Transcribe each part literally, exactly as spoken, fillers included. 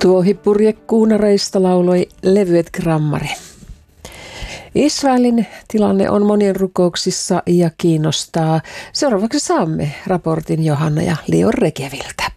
Tuohipurjekuunareista lauloi Levyet Grammari. Israelin tilanne on monien rukouksissa ja kiinnostaa. Seuraavaksi saamme raportin Johanna ja Lior Regeviltä.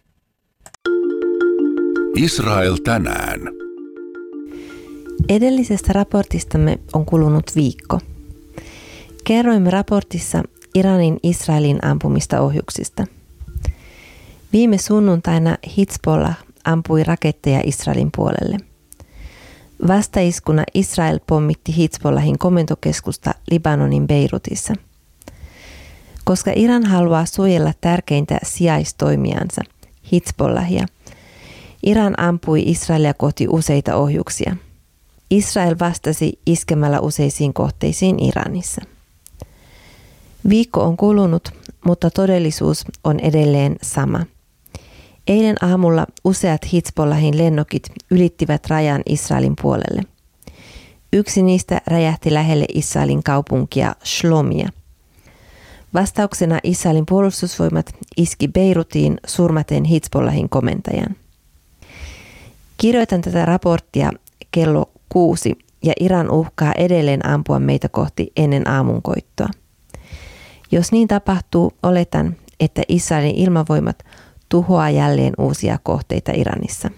Israel tänään. Edellisestä raportistamme on kulunut viikko. Kerroimme raportissa Iranin Israelin ampumista ohjuksista. Viime sunnuntaina Hizbollah ampui raketteja Israelin puolelle. Vastaiskuna Israel pommitti Hizbollahin komentokeskusta Libanonin Beirutissa. Koska Iran haluaa suojella tärkeintä sijaistoimijansa, Hizbollahia, Iran ampui Israelia kohti useita ohjuksia. Israel vastasi iskemällä useisiin kohteisiin Iranissa. Viikko on kulunut, mutta todellisuus on edelleen sama. Eilen aamulla useat Hizbollahin lennokit ylittivät rajan Israelin puolelle. Yksi niistä räjähti lähelle Israelin kaupunkia Shlomia. Vastauksena Israelin puolustusvoimat iski Beirutiin surmaten Hizbollahin komentajan. Kirjoitan tätä raporttia kello kuusi ja Iran uhkaa edelleen ampua meitä kohti ennen aamunkoittoa. Jos niin tapahtuu, oletan, että Israelin ilmavoimat tuhoaa jälleen uusia kohteita Iranissa.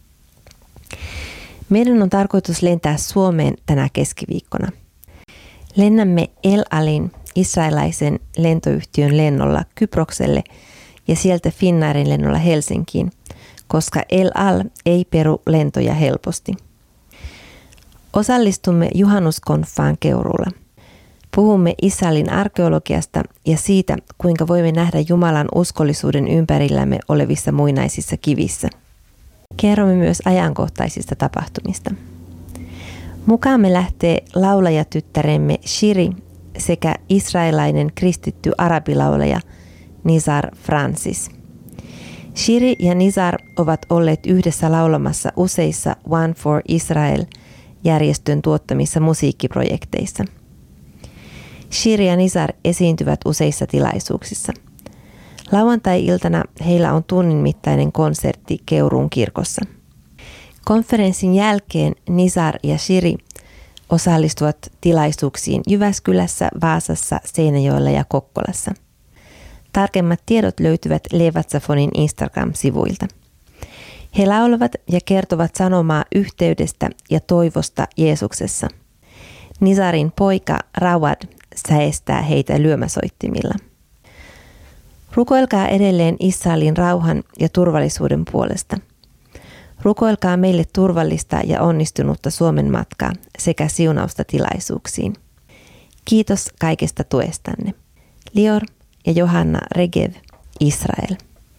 Meidän on tarkoitus lentää Suomeen tänä keskiviikkona. Lennämme El Alin israelaisen lentoyhtiön lennolla Kyprokselle ja sieltä Finnairin lennolla Helsinkiin, koska El Al ei peru lentoja helposti. Osallistumme juhannuskonfaan Keuruulla. Puhumme Israelin arkeologiasta ja siitä, kuinka voimme nähdä Jumalan uskollisuuden ympärillämme olevissa muinaisissa kivissä. Kerromme myös ajankohtaisista tapahtumista. Mukaamme lähtee laulajatyttäremme Shiri sekä israelainen kristitty arabilaulaja Nizar Francis. Shiri ja Nizar ovat olleet yhdessä laulamassa useissa One for Israel-järjestön tuottamissa musiikkiprojekteissa. Shiri ja Nizar esiintyvät useissa tilaisuuksissa. Lauantai-iltana heillä on tunnin mittainen konsertti Keuruun kirkossa. Konferenssin jälkeen Nizar ja Shiri osallistuvat tilaisuuksiin Jyväskylässä, Vaasassa, Seinäjoella ja Kokkolassa. Tarkemmat tiedot löytyvät Levatsafonin Instagram-sivuilta. He laulavat ja kertovat sanomaa yhteydestä ja toivosta Jeesuksessa. Nizarin poika Rawad säestää heitä lyömäsoittimilla. Rukoilkaa edelleen Israelin rauhan ja turvallisuuden puolesta. Rukoilkaa meille turvallista ja onnistunutta Suomen matkaa sekä siunausta tilaisuuksiin. Kiitos kaikesta tuestanne. Lior ja Johanna Regev, Israel.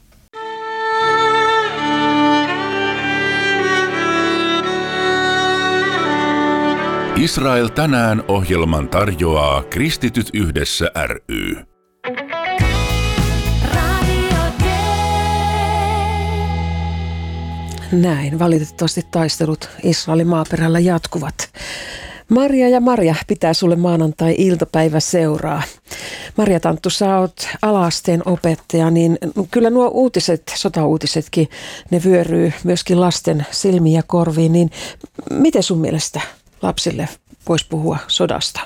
Israel tänään -ohjelman tarjoaa Kristityt yhdessä ry. Näin valitettavasti taistelut Israelin maaperällä jatkuvat. Marja ja Marja pitää sulle maanantai-iltapäivä seuraa. Marja Tanttu, sä oot ala-asteen opettaja, niin kyllä nuo uutiset, sotauutisetkin, ne vyöryy myöskin lasten silmiin ja korviin. Niin miten sun mielestä lapsille voisi puhua sodasta?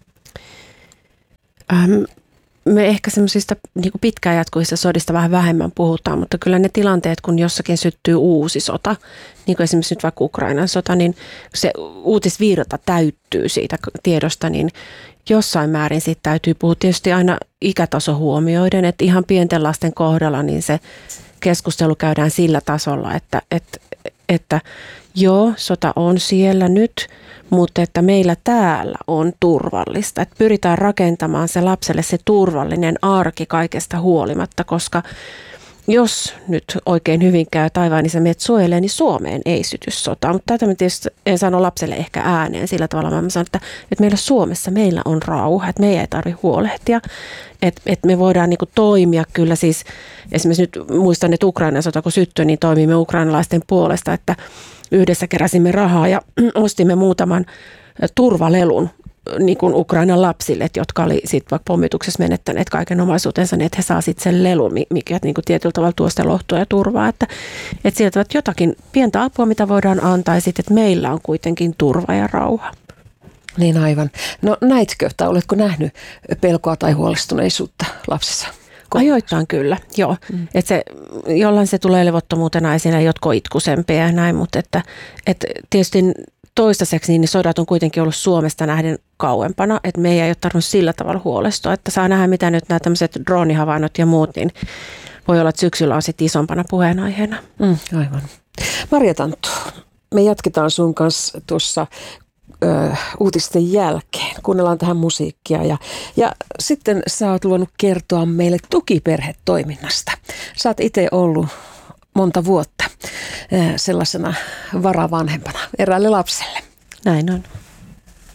Ähm, me ehkä semmoisista niin kuin pitkään jatkuvista sodista vähän vähemmän puhutaan, mutta kyllä ne tilanteet, kun jossakin syttyy uusi sota, niin kuin esimerkiksi nyt vaikka Ukrainan sota, niin se uutisvirta täyttyy siitä tiedosta, niin jossain määrin siitä täytyy puhua tietysti aina ikätaso huomioiden, että ihan pienten lasten kohdalla niin se keskustelu käydään sillä tasolla, että, että, että joo, sota on siellä nyt, mutta että meillä täällä on turvallista, että pyritään rakentamaan se lapselle se turvallinen arki kaikesta huolimatta, koska jos nyt oikein hyvin käy taivaan, niin sä menet suojelee, niin Suomeen ei syty sotaa. Mutta tätä mä tietysti en sano lapselle ehkä ääneen sillä tavalla, vaan mä sanon, että, että meillä Suomessa meillä on rauha, että meidän ei tarvitse huolehtia, että, että me voidaan niin kuin toimia kyllä siis, esimerkiksi nyt muistan, että Ukrainan sota kun syttyi, niin toimimme ukrainalaisten puolesta, että yhdessä keräsimme rahaa ja ostimme muutaman turvalelun niin kuin Ukrainan lapsille, jotka oli sitten vaikka pommituksessa menettäneet kaiken omaisuutensa, niin että he saa sitten sen lelun, mikä niin kuin tietyllä tavalla tuo sitä lohtua ja turvaa. Että, että sieltä jotakin pientä apua, mitä voidaan antaa ja sitten, että meillä on kuitenkin turva ja rauha. Niin aivan. No näitkö tai oletko nähnyt pelkoa tai huolestuneisuutta lapsissa? Ajoittain kyllä, joo. Mm. Että se, jollain se tulee levottomuutena esiin ja jotkut itkusempia ja näin, mutta että, että tietysti toistaiseksi niin sodat on kuitenkin ollut Suomesta nähden kauempana, että me ei ole tarvinnut sillä tavalla huolestua, että saa nähdä mitä nyt nämä tämmöiset droonihavainnot ja muut, niin voi olla, että syksyllä on sitten isompana puheenaiheena. Mm, aivan. Marja Tanttu, me jatketaan sun kanssa tuossa Ö, uutisten jälkeen. Kuunnellaan tähän musiikkia ja, ja sitten sä oot luonut kertoa meille tukiperhetoiminnasta. Sä oot itse ollut monta vuotta ö, sellaisena varavanhempana eräälle lapselle. Näin on.